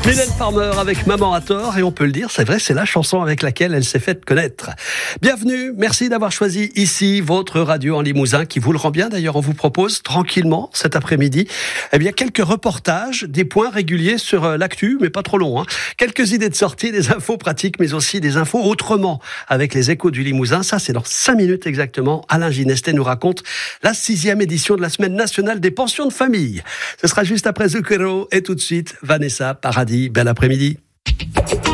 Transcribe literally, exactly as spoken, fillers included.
Mylène Farmer avec Maman à tort, et on peut le dire, c'est vrai, c'est la chanson avec laquelle elle s'est faite connaître. Bienvenue, merci d'avoir choisi ici votre radio en Limousin qui vous le rend bien. D'ailleurs, on vous propose tranquillement cet après-midi eh bien, quelques reportages, des points réguliers sur l'actu, mais pas trop long. Hein. Quelques idées de sortie, des infos pratiques, mais aussi des infos autrement avec les échos du Limousin. Ça, c'est dans cinq minutes exactement. Alain Ginestet nous raconte la sixième édition de la Semaine nationale des pensions de famille. Ce sera juste après Zucchero et tout de suite Vanessa Paradis. Bel après-midi.